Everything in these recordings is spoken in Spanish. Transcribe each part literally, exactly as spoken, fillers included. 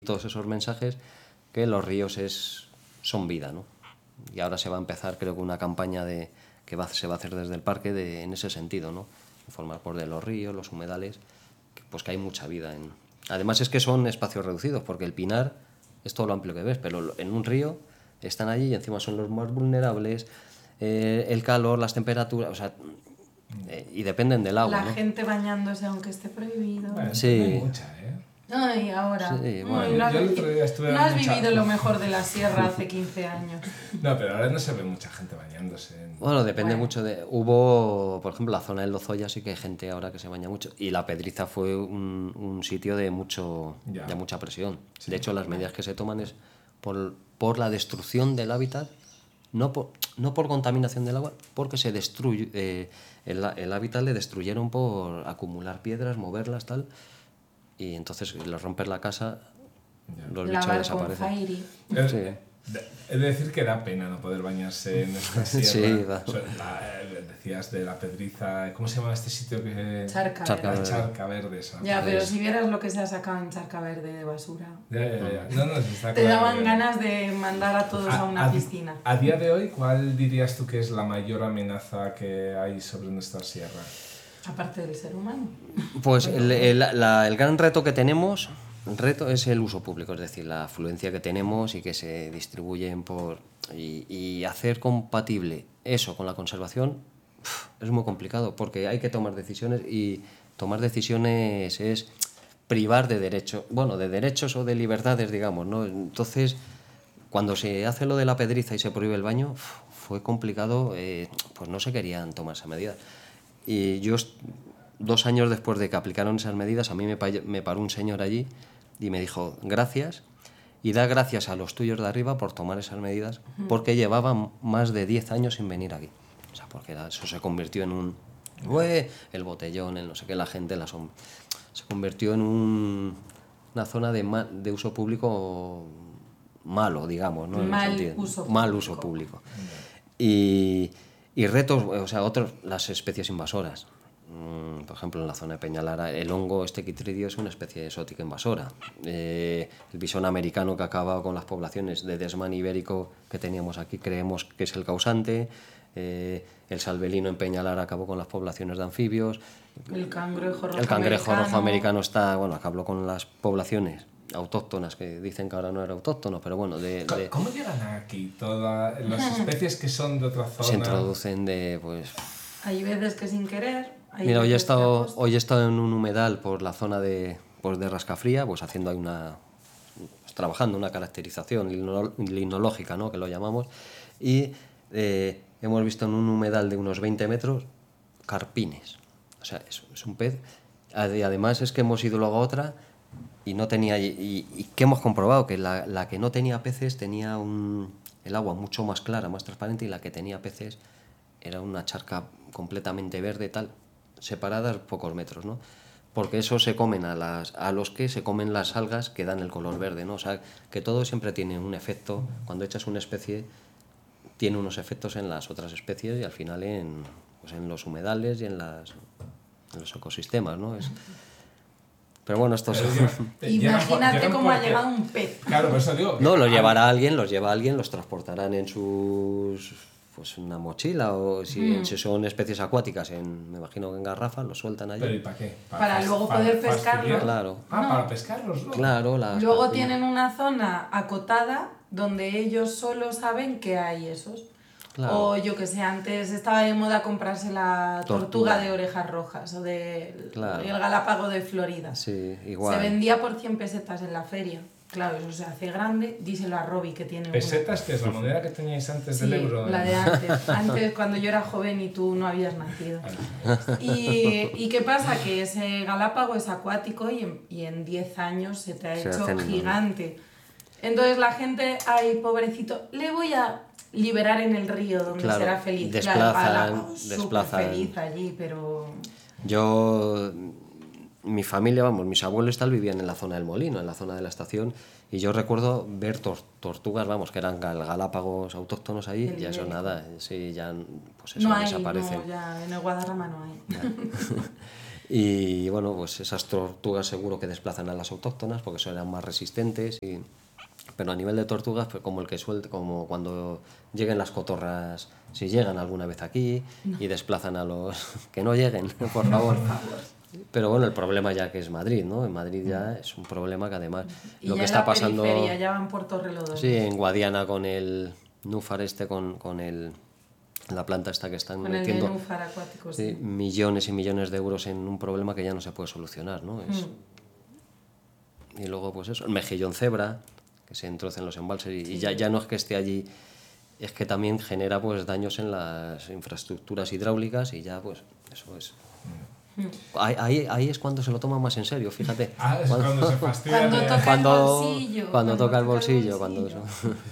todos esos mensajes, que los ríos es, son vida, ¿no? Y ahora se va a empezar, creo que una campaña de, que va, se va a hacer desde el parque de, en ese sentido, ¿no? Informar por de los ríos, los humedales, que, pues que hay mucha vida. En... Además es que son espacios reducidos, porque el pinar es todo lo amplio que ves, pero en un río están allí y encima son los más vulnerables, eh, el calor, las temperaturas, o sea, eh, y dependen del agua, La ¿no? gente bañándose aunque esté prohibido. Bueno, sí. No hay mucha, ¿eh? Ay, ahora. Sí, bueno. Ay, no has, Yo el otro día estuve no has mucha- vivido lo mejor de la sierra hace quince años. No, pero ahora no se ve mucha gente bañándose. En... Bueno, depende Bueno. mucho de... Hubo, por ejemplo, la zona del Lozoya sí que hay gente ahora que se baña mucho. Y la Pedriza fue un, un sitio de mucho Ya. de mucha presión. Sí. De hecho, las medidas que se toman es por, por la destrucción del hábitat, no por, no por contaminación del agua, porque se destruye... Eh, el, el hábitat le destruyeron por acumular piedras, moverlas, tal... Y entonces, le rompes la casa, Ya. los bichos Lavar con desaparecen. Fairy. Eh, Sí. de- He de decir que da pena no poder bañarse en esta sierra. Sí, da. O sea, la- eh, decías de la Pedriza, ¿cómo se llama este sitio que...? Charca, Charca La Verde. Charca Verde. esa. Ya, pero Es- si vieras lo que se ha sacado en Charca Verde de basura. Ya, ya, ya. No, no, sí está Te claro daban que- ganas de mandar a todos a una a, piscina. A día de hoy, ¿cuál dirías tú que es la mayor amenaza que hay sobre nuestra sierra? Aparte del ser humano. Pues el, el- la- el gran reto que tenemos, el reto es el uso público, es decir, la afluencia que tenemos y que se distribuyen por... Y, y hacer compatible eso con la conservación uf, es muy complicado, porque hay que tomar decisiones y tomar decisiones es privar de derechos, bueno, de derechos o de libertades, digamos, ¿no? Entonces, cuando se hace lo de la Pedriza y se prohíbe el baño, uf, fue complicado, eh, pues no se querían tomar esa medida. Y yo, est- dos años después de que aplicaron esas medidas, a mí me, pa- me paró un señor allí y me dijo, gracias, y da gracias a los tuyos de arriba por tomar esas medidas, porque llevaban más de diez años sin venir aquí. O sea, porque era- eso se convirtió en un... "Ué", el botellón, el no sé qué, la gente, la som- se convirtió en un- una zona de, ma- de uso público malo, digamos, ¿no? En el Mal sentido- uso mal público. uso público. Y, y retos, o sea, otros, las especies invasoras. Mm, Por ejemplo, en la zona de Peñalara, el hongo este quitridio es una especie exótica invasora. Eh, el bisón americano que ha acabado con las poblaciones de desmán ibérico que teníamos aquí, creemos que es el causante. Eh, el salvelino en Peñalara acabó con las poblaciones de anfibios. El cangrejo rojo El cangrejo americano. rojo americano está, bueno, acabó con las poblaciones autóctonas, que dicen que ahora no era autóctono, pero bueno, de, Co- de- ¿Cómo llegan aquí todas las especies que son de otra zona? se introducen de, pues... Hay veces que sin querer. Hay Mira, hoy he, veces que estado, aposta. hoy he estado en un humedal por la zona de, pues de Rascafría, pues haciendo ahí una... pues trabajando una caracterización lino- linológica, ¿no?, que lo llamamos, y eh, hemos visto en un humedal de unos veinte metros carpines. O sea, es, es un pez. Y además es que hemos ido luego a otra y no tenía... Y, y, y que hemos comprobado que la, la que no tenía peces tenía un, el agua mucho más clara, más transparente, y la que tenía peces era una charca completamente verde, tal, separadas pocos metros, ¿no? Porque eso se comen a, las, a los que se comen las algas que dan el color verde, ¿no? O sea, que todo siempre tiene un efecto. Cuando echas una especie, tiene unos efectos en las otras especies y al final en, pues en los humedales y en, las, en los ecosistemas, ¿no? Es... Pero bueno, esto es... Pero llegan- llegan por- Imagínate llegan cómo ha porque- llegado un pez. Claro, por eso digo... No, los ah, llevará alguien, los lleva alguien, los transportarán en sus... pues una mochila, o si, Mm. si son especies acuáticas, en, me imagino que en garrafas, los sueltan allí. ¿Pero y para qué? Para fas- luego fa- poder fastidiar? pescarlos. Claro. Ah, No. para pescarlos, ¿no? Claro, las Luego carpinas. tienen una zona acotada donde ellos solo saben que hay esos. Claro. O yo que sé, antes estaba de moda comprarse la tortuga, Tortuga. de orejas rojas o de Claro. el galápago de Florida. Sí, igual. Se vendía por cien pesetas en la feria. Claro, eso se hace grande. Díselo a Robbie que tiene una. ¿Pesetas, que es la moneda que teníais antes Sí, del euro? la de antes. Antes, cuando yo era joven y tú no habías nacido. Ah, Y, ¿y qué pasa? Que ese galápago es acuático y en, y en diez años se te ha Se hecho hacen- gigante. Entonces la gente, ay, pobrecito, le voy a liberar en el río donde Claro, será feliz. desplazan- claro, el galápago, desplazan. superfeliz allí, pero... Yo, mi familia, vamos, mis abuelos tal vivían en la zona del molino, en la zona de la estación, y yo recuerdo ver tor- tortugas, vamos, que eran gal- galápagos autóctonos ahí, El y eso ibérico. nada, sí, ya, pues eso, no hay, desaparecen. no, ya en el Guadarrama no hay. Y bueno, pues esas tortugas seguro que desplazan a las autóctonas porque serán más resistentes. Y... Pero a nivel de tortugas, pues como el que suelte, como cuando lleguen las cotorras, si llegan alguna vez aquí no. y desplazan a los que no lleguen, por favor. No, por favor. Pero bueno, el problema ya que es Madrid, ¿no? En Madrid ya es un problema que además y lo ya que está pasando. Ya van por Torrelodones. Sí, en Guadiana con el Núfar este, con, con el la planta esta que están con metiendo el Núfar acuático, sí. Sí, millones y millones de euros en un problema que ya no se puede solucionar, ¿no? Es... Mm. Y luego, pues eso, el mejillón cebra, que se entrocen los embalses y, sí. y ya, ya no es que esté allí, es que también genera pues daños en las infraestructuras hidráulicas y ya pues eso es... Mm. Ahí, ahí, ahí es cuando se lo toma más en serio, fíjate. Ah, es cuando, cuando se fastidia. Cuando toca cuando, el bolsillo. Cuando, cuando toca el bolsillo. Cuando eso.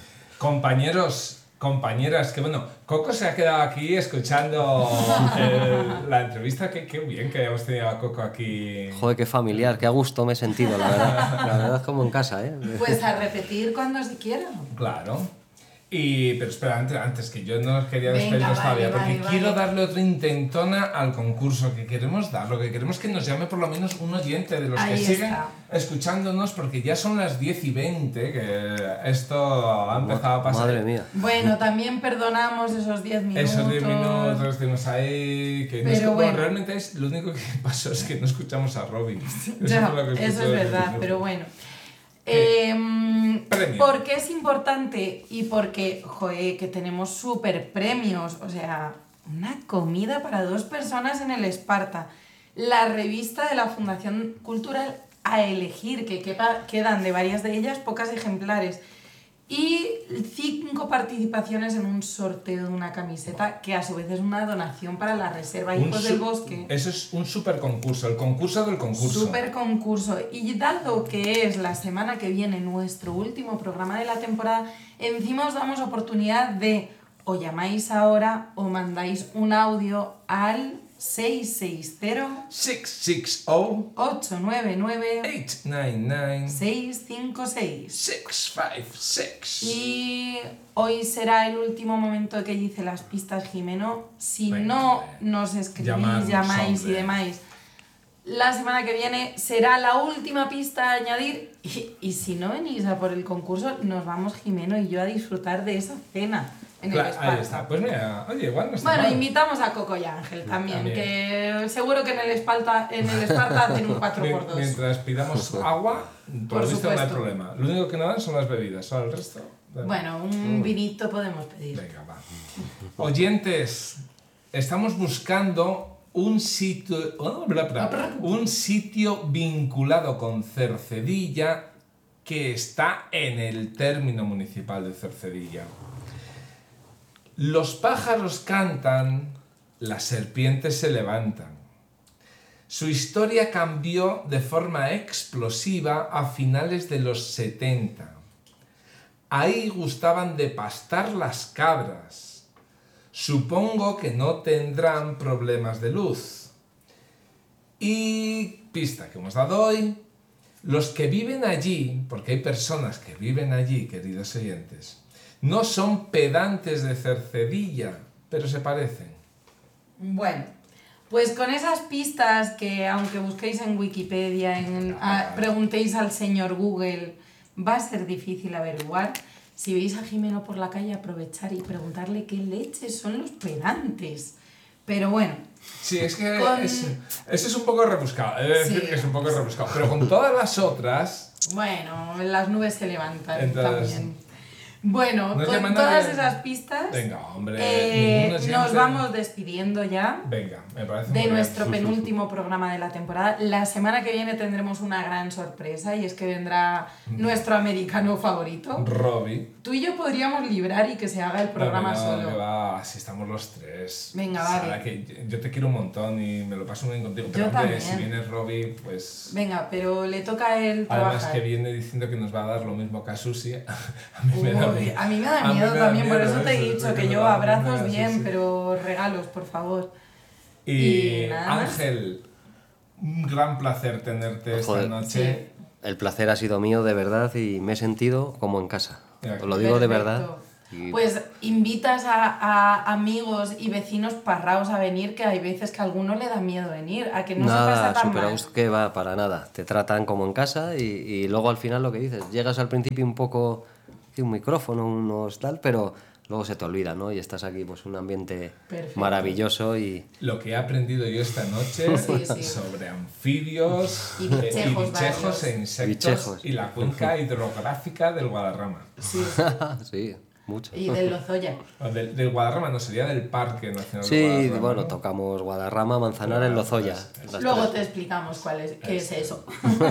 Compañeros, compañeras, que bueno, Coco se ha quedado aquí escuchando el, la entrevista. Qué, qué bien que hayamos tenido a Coco aquí. Joder, qué familiar, qué a gusto me he sentido, la verdad. La verdad es como en casa, ¿eh? Pues a repetir cuando se quiera. Claro. Y, pero espera, antes, antes que yo no os quería despedirnos vale, todavía, vale, porque vale. quiero darle otra intentona al concurso que queremos dar, lo que queremos es que nos llame por lo menos un oyente de los Ahí que está. siguen escuchándonos, porque ya son las diez y veinte, que esto ha empezado a pasar. Madre mía. Bueno, también perdonamos esos diez minutos. Esos diez minutos que estuvimos ahí, que no pero escu- bueno. realmente es, lo único que pasó es que no escuchamos a Robin. Eso, Ya, fue lo que eso es verdad, pero bueno. Eh, Eh, premio. ¿Por qué es importante? Y porque, joder, que tenemos súper premios. O sea, una comida para dos personas en el Esparta. La revista de la Fundación Cultural A Elegir, que quepa, quedan de varias de ellas pocas ejemplares. Y cinco participaciones en un sorteo de una camiseta, que a su vez es una donación para la Reserva Un Hijos su- del Bosque. Eso es un super concurso, el concurso del concurso. Super concurso. Y dado que es la semana que viene nuestro último programa de la temporada, encima os damos oportunidad de o llamáis ahora o mandáis un audio al seis seis cero, seis seis cero, ocho nueve nueve, ocho nueve nueve, seis cinco seis. seis cinco seis. Y hoy será el último momento que dice las pistas Jimeno. Si Venga, no hombre. nos escribís, Llamadnos, llamáis y hombre. demás, la semana que viene será la última pista a añadir. Y, y si no venís a por el concurso, nos vamos Jimeno y yo a disfrutar de esa cena en Claro, el Esparta. ahí está. Pues mira, oye, igual no está Bueno, mal. invitamos a Coco y Ángel también, También. que seguro que en el Esparta, en el Esparta hacen un cuatro por dos. Mientras pidamos agua, por, Por lo visto no hay supuesto. problema. Lo único que no dan son las bebidas, solo el resto. da- Bueno, un vinito podemos pedir. Venga, va. Oyentes, estamos buscando un sitio, oh, bla, bla, un sitio vinculado con Cercedilla que está en el término municipal de Cercedilla. Los pájaros cantan, las serpientes se levantan. Su historia cambió de forma explosiva a finales de los setenta. Ahí gustaban de pastar las cabras. Supongo que no tendrán problemas de luz. Y pista que hemos dado hoy, los que viven allí, porque hay personas que viven allí, queridos oyentes, no son pedantes de Cercedilla, pero se parecen. Bueno, pues con esas pistas que aunque busquéis en Wikipedia, en, a- preguntéis al señor Google, va a ser difícil averiguar. Si veis a Jimeno por la calle, aprovechar y preguntarle qué leches son los pedantes. Pero bueno, Sí, es que Con- es, ese es un poco rebuscado, he de decir Sí. que es un poco rebuscado, pero con todas las otras... bueno, las nubes se levantan Entonces, también. Bueno, ¿no con llaman todas nadie? esas pistas, Venga, hombre, eh, ningún oyente- nos vamos despidiendo ya. Venga, me parece De muy nuestro bien. penúltimo programa de la temporada. La semana que viene tendremos una gran sorpresa y es que vendrá nuestro americano favorito. Robbie. Tú y yo podríamos librar y que se haga el programa no, no, solo. que va, si estamos los tres. Venga, Sara, vale. que yo te quiero un montón y me lo paso muy bien contigo. Pero Yo hombre, también. si viene Robbie, pues... Venga, pero le toca a él Además trabajar. que viene diciendo que nos va a dar lo mismo que a Susi. A mí me da Uy, miedo. a mí me da A mí miedo me da también, por miedo eso te he eso, dicho es que me yo da- abrazos me da bien, Susi. pero regalos, por favor. Y, Y nada más. Ángel, un gran placer tenerte Joder. esta noche. Sí. El placer ha sido mío, de verdad, y me he sentido como en casa. Mira, Os lo digo de Perfecto. verdad. Y- Pues invitas a, a amigos y vecinos parraos a venir, que hay veces que a alguno le da miedo venir, a que no se Nada, pasa tan súper a mal. gusto que va para nada. Te tratan como en casa y, y luego al final lo que dices, llegas al principio un poco, que un micrófono, unos tal, pero luego se te olvida, ¿no? Y estás aquí, pues un ambiente Perfecto. maravilloso y Lo que he aprendido yo esta noche Sí, sí. sobre anfibios Y eh, bichejos y, bichejos varios. e insectos Bichejos. y la cuenca hidrográfica del Guadarrama. Sí, sí. sí, mucho. Y del Lozoya. O del, del Guadarrama, no, sería del Parque Nacional Sí, de Guadarrama. bueno, ¿no? tocamos Guadarrama, Manzanares, Lozoya. las Luego tres. te explicamos cuál es, qué es eso.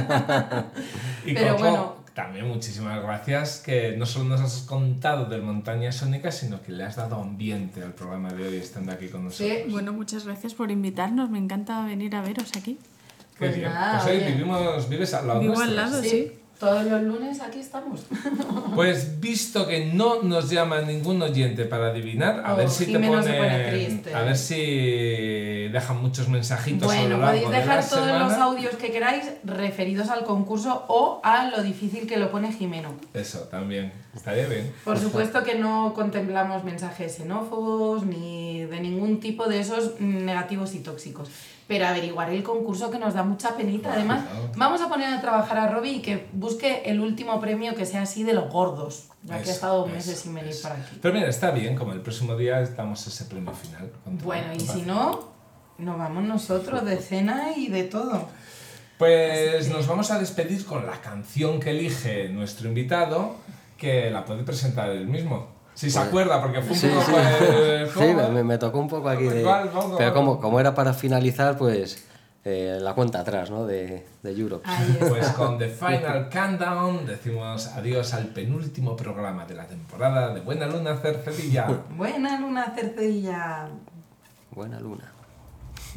Y Pero Coco, bueno. también muchísimas gracias, que no solo nos has contado del Montaña Sónica, sino que le has dado ambiente al programa de hoy estando aquí con nosotros. Sí. Bueno, muchas gracias por invitarnos. Me encanta venir a veros aquí. Qué Pues bien. nada, Pues, oye, oye. vivimos, vives al lado Vivo al nuestro. lado. Sí, sí. todos los lunes aquí estamos. Pues visto que no nos llama ningún oyente para adivinar, a Oh, ver si te Jimeno se pone, pone triste. a ver si dejan muchos mensajitos a Bueno, lo largo podéis de dejar la todos semana. los audios que queráis referidos al concurso o a lo difícil que lo pone Jimeno. Eso también, estaría bien. Por supuesto que no contemplamos mensajes xenófobos ni de ningún tipo de esos negativos y tóxicos. Pero averiguar el concurso, que nos da mucha penita. Además, Bueno. vamos a poner a trabajar a Robbie y que busque el último premio que sea así de los gordos, ya que ha Eso, estado eso, meses sin venir eso. para aquí. Pero mira, está bien, como el próximo día damos ese premio final. con todo. Bueno, y Me si parece. no, nos vamos nosotros de cena y de todo. Pues Así que- nos vamos a despedir con la canción que elige nuestro invitado, que la puede presentar él mismo. Si se Pues- acuerda, porque fue un Sí, poco... sí, pues, sí, ¿cómo? me, me tocó un poco aquí de... ¿Cuál? Vamos, Pero vamos. como, como era para finalizar, pues eh, la cuenta atrás, ¿no? De, de Europe. Ahí está. Pues con The Final Countdown decimos adiós al penúltimo programa de la temporada de Buena Luna Cercedilla. Buena luna, Cercedilla. Buena luna.